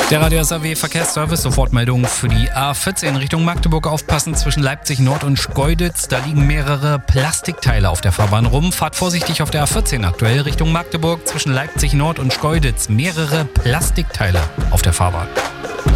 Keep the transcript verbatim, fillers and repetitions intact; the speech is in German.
Der Radio S A W Verkehrsservice, Sofortmeldung für die A vierzehn Richtung Magdeburg. Aufpassen zwischen Leipzig Nord und Schkeuditz. Da liegen mehrere Plastikteile auf der Fahrbahn rum. Fahrt vorsichtig auf der A vierzehn aktuell Richtung Magdeburg zwischen Leipzig Nord und Schkeuditz. Mehrere Plastikteile auf der Fahrbahn.